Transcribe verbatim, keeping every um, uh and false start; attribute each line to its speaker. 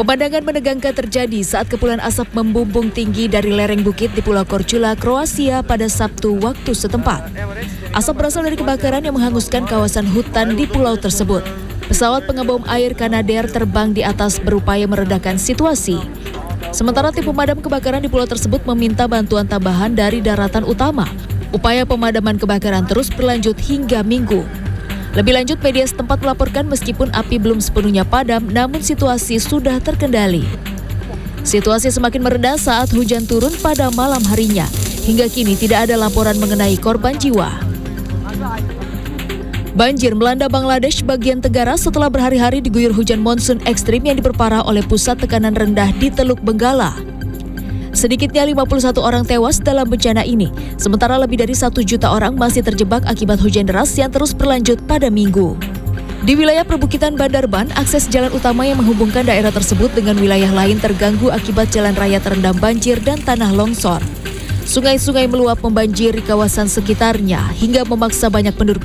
Speaker 1: Pemandangan menegangkan terjadi saat kepulan asap membumbung tinggi dari lereng bukit di Pulau Korčula, Kroasia pada Sabtu waktu setempat. Asap berasal dari kebakaran yang menghanguskan kawasan hutan di pulau tersebut. Pesawat pengebom air Canadair terbang di atas berupaya meredakan situasi. Sementara tim pemadam kebakaran di pulau tersebut meminta bantuan tambahan dari daratan utama. Upaya pemadaman kebakaran terus berlanjut hingga Minggu. Lebih lanjut, media setempat melaporkan meskipun api belum sepenuhnya padam, namun situasi sudah terkendali. Situasi semakin mereda saat hujan turun pada malam harinya. Hingga kini tidak ada laporan mengenai korban jiwa. Banjir melanda Bangladesh bagian tenggara setelah berhari-hari diguyur hujan monsun ekstrim yang diperparah oleh pusat tekanan rendah di Teluk Benggala. Sedikitnya lima puluh satu orang tewas dalam bencana ini, sementara lebih dari satu juta orang masih terjebak akibat hujan deras yang terus berlanjut pada Minggu. Di wilayah perbukitan Bandarban, akses jalan utama yang menghubungkan daerah tersebut dengan wilayah lain terganggu akibat jalan raya terendam banjir dan tanah longsor. Sungai-sungai meluap membanjiri kawasan sekitarnya hingga memaksa banyak penduduk